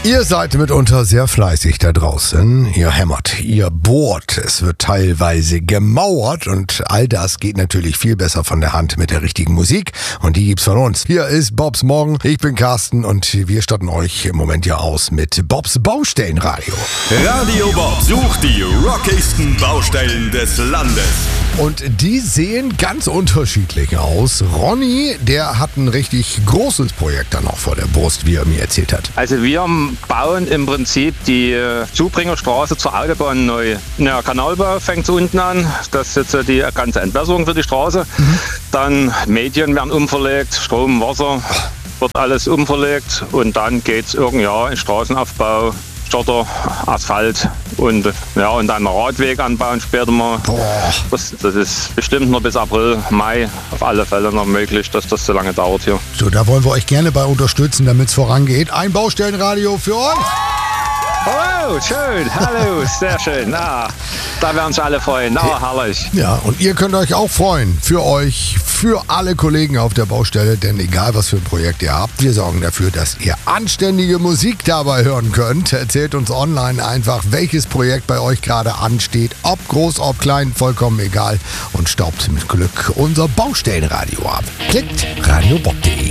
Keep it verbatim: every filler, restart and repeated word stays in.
Ihr seid mitunter sehr fleißig da draußen. Ihr hämmert, ihr bohrt, es wird teilweise gemauert und all das geht natürlich viel besser von der Hand mit der richtigen Musik und die gibt's von uns. Hier ist Bobs Morgen, ich bin Carsten und wir statten euch im Moment ja aus mit Bobs Baustellenradio. Radio Bob sucht die rockigsten Baustellen des Landes. Und die sehen ganz unterschiedlich aus. Ronny, der hat ein richtig großes Projekt dann noch vor der Brust, wie er mir erzählt hat. Also wir bauen im Prinzip die Zubringerstraße zur Autobahn neu. Der Kanalbau fängt unten an, das ist jetzt die ganze Entwässerung für die Straße. Mhm. Dann Medien werden umverlegt, Strom, Wasser, wird alles umverlegt und dann geht es irgendwann ja, in Straßenaufbau. Schotter, Asphalt und, ja, und dann einen Radweg anbauen später mal. Das, das ist bestimmt noch bis April, Mai auf alle Fälle noch möglich, dass das so lange dauert hier. So, da wollen wir euch gerne bei unterstützen, damit es vorangeht. Ein Baustellenradio für uns. Oh, schön, hallo, sehr schön. Ah, da werden sich alle freuen, ah, herrlich. Ja, und ihr könnt euch auch freuen, für euch, für alle Kollegen auf der Baustelle, denn egal was für ein Projekt ihr habt, wir sorgen dafür, dass ihr anständige Musik dabei hören könnt. Erzählt uns online einfach, welches Projekt bei euch gerade ansteht, ob groß, ob klein, vollkommen egal und staubt mit Glück unser Baustellenradio ab. Klickt radiobob punkt de.